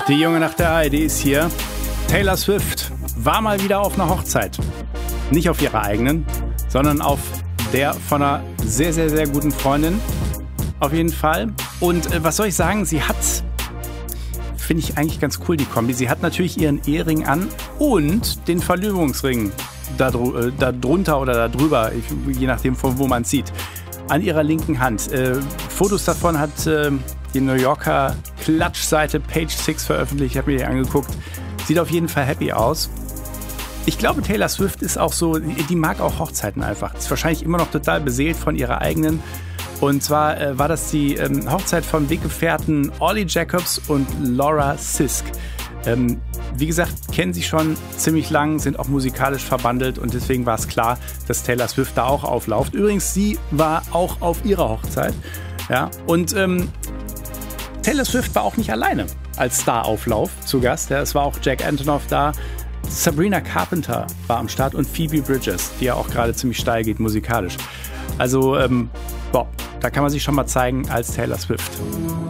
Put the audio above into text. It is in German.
Die Junge nach der ARD ist hier. Taylor Swift war mal wieder auf einer Hochzeit. Nicht auf ihrer eigenen, sondern auf der von einer sehr, sehr, sehr guten Freundin. Auf jeden Fall. Und was soll ich sagen? Sie hat, finde ich eigentlich ganz cool, die Kombi. Sie hat natürlich ihren Ehering an und den Verlobungsring da drunter oder da drüber, je nachdem von wo man es sieht, an ihrer linken Hand. Fotos davon hat die New Yorker Klatschseite Page 6 veröffentlicht. Ich habe mir die angeguckt. Sieht auf jeden Fall happy aus. Ich glaube, Taylor Swift ist auch so, die mag auch Hochzeiten einfach. Ist wahrscheinlich immer noch total beseelt von ihrer eigenen. Und zwar war das die Hochzeit von Weggefährten Ollie Jacobs und Laura Sisk. Wie gesagt, kennen sie schon ziemlich lang, sind auch musikalisch verbandelt und deswegen war es klar, dass Taylor Swift da auch auflauft. Übrigens, sie war auch auf ihrer Hochzeit. Ja, und Taylor Swift war auch nicht alleine als Starauflauf zu Gast. Ja, es war auch Jack Antonoff da. Sabrina Carpenter war am Start und Phoebe Bridgers, die ja auch gerade ziemlich steil geht musikalisch. Also, da kann man sich schon mal zeigen als Taylor Swift.